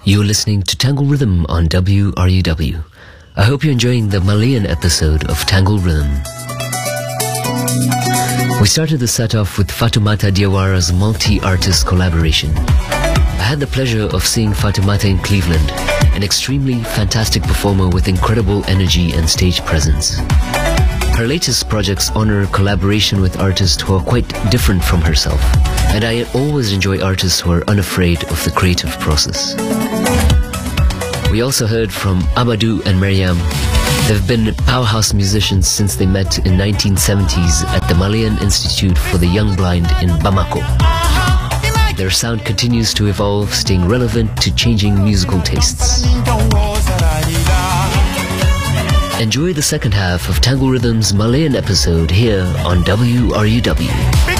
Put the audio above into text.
You're listening to Tangle Rhythm on WRUW. I hope you're enjoying the Malayan episode of Tangle Rhythm. We started the set off with Fatoumata Diawara's multi-artist collaboration. I had the pleasure of seeing Fatoumata in Cleveland, an extremely fantastic performer with incredible energy and stage presence. Her latest projects honor collaboration with artists who are quite different from herself, and I always enjoy artists who are unafraid of the creative process. We also heard from Amadou and Mariam. They've been powerhouse musicians since they met in 1970s at the Malayan Institute for the Young Blind in Bamako. Their sound continues to evolve, staying relevant to changing musical tastes. Enjoy the second half of Tangle Rhythm's Malayan episode here on WRUW.